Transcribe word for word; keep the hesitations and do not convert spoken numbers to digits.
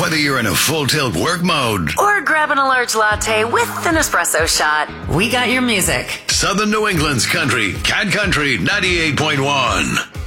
Whether you're in a full tilt work mode or grabbing a large latte with an espresso shot, we got your music. Southern New England's country, Cat Country ninety-eight point one.